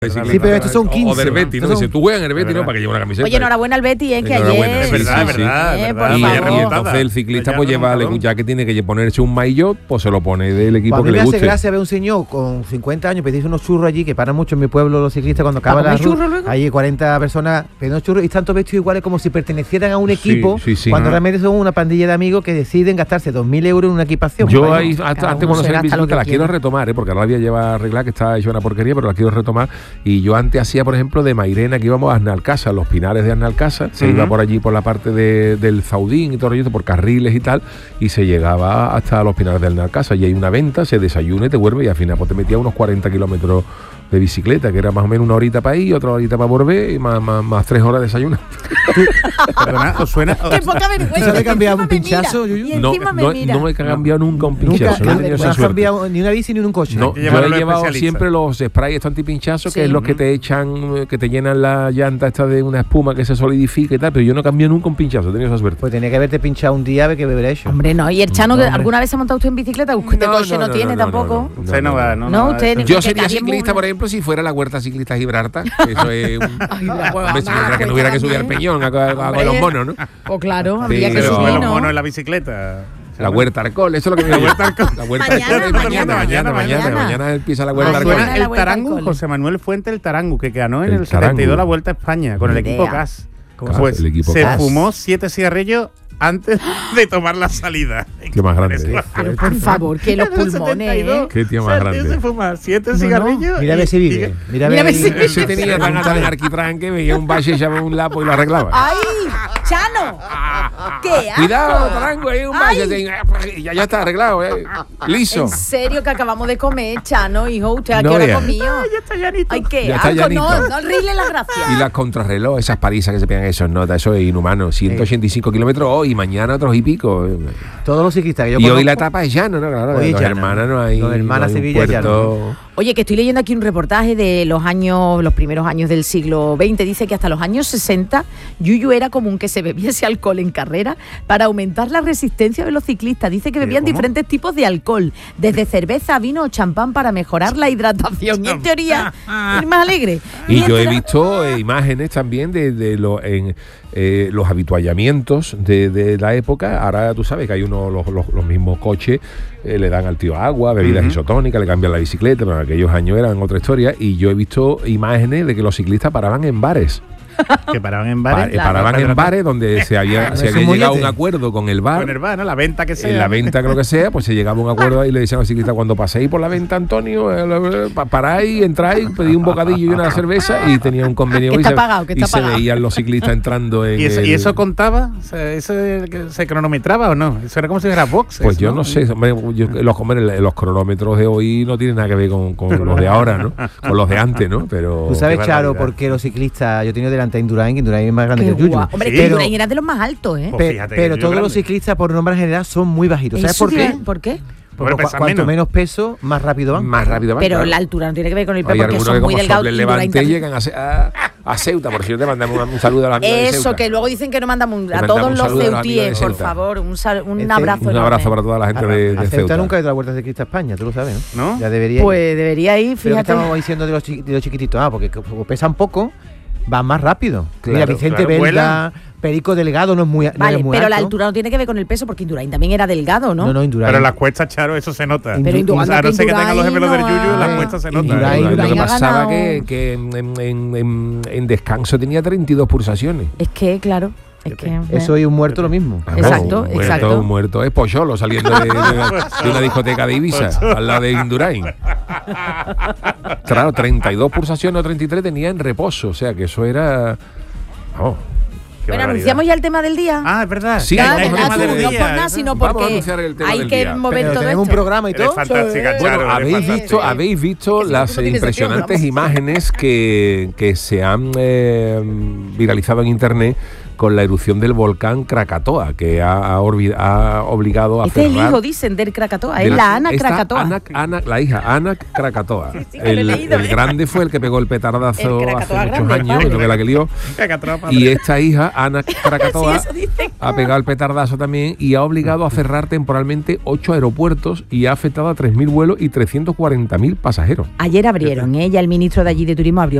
Sí, pero estos son 15. O del Betis, ¿no? Dice, tú juegas en el Betis, ¿no? Para que lleve una camiseta. Oye, enhorabuena al Betis, es que ayer... Es verdad. Y entonces el ciclista pues lleva, ya que tiene que ponerse un maillot, pues se lo pone del equipo que le guste. A mí me hace gracia ver un señor con 50 años pedirse unos churros allí, que paran mucho en mi pueblo los ciclistas cuando acaba la ruta. Allí 40 personas pidiendo churros y están todos vestidos iguales como si pertenecieran a un equipo, cuando realmente son una pandilla de amigos que deciden gastarse 2.000 euros en una equipación. Yo ahí, antes cuando salí en bicicleta, la quiero retomar, porque ahora la lleva arreglada, que está hecha una porquería, pero la quiero retomar. Y yo antes hacía, por ejemplo, de Mairena, que íbamos a Arnalcasa, los Pinares de Arnalcasa, se iba por allí por la parte del Zaudín y todo ello, por carriles y tal, y se llegaba hasta los Pinares de Arnalcasa, y hay una venta, se desayuna y te vuelve, y al final pues te metía unos 40 kilómetros de bicicleta, que era más o menos una horita para ir, otra horita para volver, y más 3 horas de desayuno. Perdona, ¿os suena? ¡Qué poca vergüenza! ¿Se te ha cambiado un pinchazo? No he cambiado nunca un pinchazo. No has cambiado ni una bici ni un coche. No, yo he llevado siempre los sprays antipinchazos, que es los que te echan, que te llenan la llanta esta de una espuma que se solidifica y tal, pero yo no cambio nunca un pinchazo, he tenido esa suerte. Pues tenía que haberte pinchado un día a ver qué beber hecho. Hombre, no, y el Chano, ¿alguna vez se ha montado usted en bicicleta? Usted coche no tiene tampoco. Usted no va, no. Yo sería ciclista, por ejemplo, si fuera la Huerta Ciclista Gibraltar. Eso es que no hubiera que subir al Peñón con los monos, ¿no? Pues claro, habría que subir, los monos en la bicicleta. La Huerta Arcol, eso es lo que me gusta. La Huerta Arcol. Mañana empieza la Huerta Arcol. El Tarangu, José Manuel Fuente, el Tarangu, que ganó en el 72 la Vuelta a España con el equipo CAS. Pues se fumó 7 cigarrillos antes de tomar la salida. Qué más grande. Pero por favor, que los pulmones, Qué tío más grande. Se fuma 7 cigarrillos. Mira a ver si vive. Mira a ver si vive. Ese tenía tan en arquitrán que veía un valle, echaba un lapo y lo arreglaba. ¡Ay, Chano! ¡Qué asco! Cuidado, Tarango, hay un valle. Ya está arreglado, liso. En serio que acabamos de comer, Chano, hijo. ¿Usted a qué hora comió? Ya está llanito. Ay, qué ya asco. No arregle las gracias. Y las contrarreloj, esas parisas que se pegan esas notas, eso es inhumano. 185 kilómetros hoy, mañana otros y pico. Todos los ciclistas que yo conozco. Hoy la etapa es llano, ¿no? Claro, hoy los hermanas no hay. Los hermanas Sevilla llano. Oye, que estoy leyendo aquí un reportaje de los primeros años del siglo XX. Dice que hasta los años 60, Yuyu era común que se bebiese alcohol en carrera para aumentar la resistencia de los ciclistas. Dice que bebían diferentes tipos de alcohol, desde cerveza, vino o champán para mejorar la hidratación. Y en teoría, ir más alegre. Y yo he visto imágenes también de los habituallamientos de la época. Ahora tú sabes que hay los mismos coches, le dan al tío agua, bebidas isotónicas, le cambian la bicicleta, pero en aquellos años eran otra historia. Y yo he visto imágenes de que los ciclistas paraban en bares. Que paraban en bares. Paraban en bares donde se había llegado a un acuerdo con el bar. Con el bar, ¿no? La venta que sea. En la venta, creo que sea, pues se llegaba a un acuerdo y le decían al ciclista: cuando paséis por la venta, Antonio, paráis, entráis, pedí un bocadillo y una cerveza, y tenía un convenio. Y se veían los ciclistas entrando en. ¿Y eso contaba? ¿Eso se cronometraba o no? Eso era como si fuera box. Pues yo no sé. Los cronómetros de hoy no tienen nada que ver con los de ahora, ¿no? Con los de antes, ¿no? Pero. Tú sabes, Charo, por qué los ciclistas. Yo he tenido delante a Indurain, que Indurain es más grande que el Yuyu. Hombre, que Indurain era de los más altos, ¿eh? Pero todos los ciclistas, por norma general, son muy bajitos. ¿Sabes por qué? ¿Por qué? Porque cuanto menos peso, más rápido van. Pero la altura no tiene que ver con el peso, porque son muy delgados. El Levante llegan a Ceuta, por si yo te mandamos un saludo a la amiga de Ceuta. Eso, que luego dicen que no mandamos a todos los ceutíes, por favor, un abrazo. Un abrazo para toda la gente de Ceuta. Ceuta nunca ha ido a la Vuelta Ciclista a España, tú lo sabes, ¿no? Ya debería ir. Pues debería ir, fíjate. Pero estamos diciendo de los chiquititos, porque como pesan poco, van más rápido. Claro, mira, Vicente Belda, Perico Delgado no es muy pero alto. la altura no tiene que ver con el peso, porque Indurain también era delgado, ¿no? No, Indurain. Pero en las cuestas, Charo, eso se nota. Pero o sea, no sé que tengan los gemelos del Yuyu, en las cuestas se nota. Indurain lo que pasaba que en descanso tenía 32 pulsaciones. Es que, claro. Eso y un muerto lo mismo. Exacto, Un muerto es Pocholo saliendo de una discoteca de Ibiza, al lado de Indurain. Claro, 32 pulsaciones o 33 tenía en reposo, o sea que eso era. Bueno, anunciamos ya el tema del día. Ah, es verdad. Sí, no por nada, sino porque hay que mover todo esto. Un programa y todo. Fantástica, bueno, habéis visto las impresionantes imágenes que se han viralizado en internet con la erupción del volcán Krakatoa, que ha obligado a cerrar... Este es el hijo, dicen, del Krakatoa, es la Anak Krakatoa. La hija, Anak Krakatoa. El grande fue el que pegó el petardazo hace muchos años, lo que la que lió. Y esta hija, Anak Krakatoa, ha pegado el petardazo también y ha obligado a cerrar temporalmente 8 aeropuertos y ha afectado a 3.000 vuelos y 340.000 pasajeros. Ayer abrieron, ya el ministro de allí de Turismo abrió